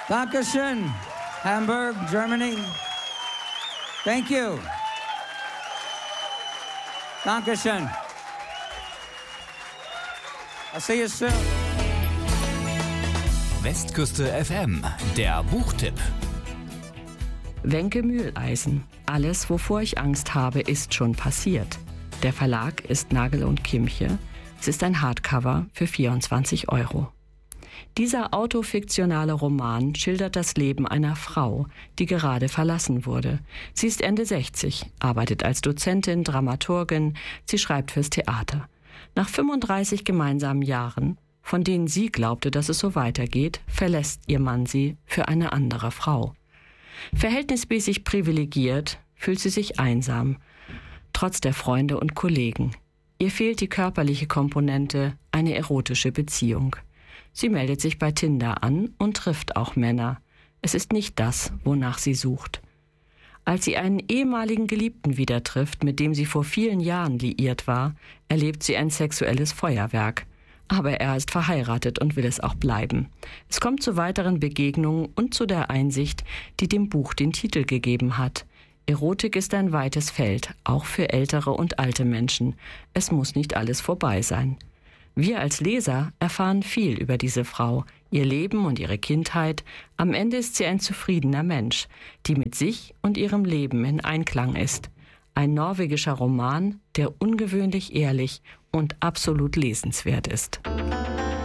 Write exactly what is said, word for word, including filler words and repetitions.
Dankeschön, Hamburg, Germany. Thank you. Dankeschön. I'll see you soon. Westküste F M, der Buchtipp. Wenke Mühleisen. Alles, wovor ich Angst habe, ist schon passiert. Der Verlag ist Nagel und Kimche. Es ist ein Hardcover für vierundzwanzig Euro. Dieser autofiktionale Roman schildert das Leben einer Frau, die gerade verlassen wurde. Sie ist Ende sechzig, arbeitet als Dozentin, Dramaturgin, sie schreibt fürs Theater. Nach fünfunddreißig gemeinsamen Jahren, von denen sie glaubte, dass es so weitergeht, verlässt ihr Mann sie für eine andere Frau. Verhältnismäßig privilegiert fühlt sie sich einsam, trotz der Freunde und Kollegen. Ihr fehlt die körperliche Komponente, eine erotische Beziehung. Sie meldet sich bei Tinder an und trifft auch Männer. Es ist nicht das, wonach sie sucht. Als sie einen ehemaligen Geliebten wieder trifft, mit dem sie vor vielen Jahren liiert war, erlebt sie ein sexuelles Feuerwerk. Aber er ist verheiratet und will es auch bleiben. Es kommt zu weiteren Begegnungen und zu der Einsicht, die dem Buch den Titel gegeben hat. Erotik ist ein weites Feld, auch für ältere und alte Menschen. Es muss nicht alles vorbei sein. Wir als Leser erfahren viel über diese Frau, ihr Leben und ihre Kindheit. Am Ende ist sie ein zufriedener Mensch, die mit sich und ihrem Leben in Einklang ist. Ein norwegischer Roman, der ungewöhnlich ehrlich und absolut lesenswert ist.